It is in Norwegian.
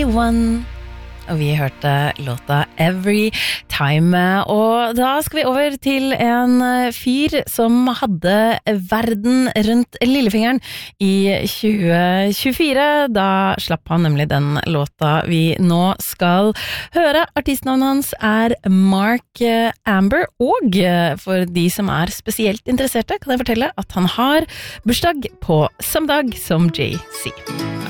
Anyone. Og vi hørte låta Every Time. Og da skal vi over til en fyr som hadde verden rundt lillefingeren i 2024. Da slapp han nemlig den låta vi nå skal høre. Artistnavnet hans Mark Amber, og for de som spesielt interesserte kan jeg fortelle at han har bursdag på samme dag som Jay-Z.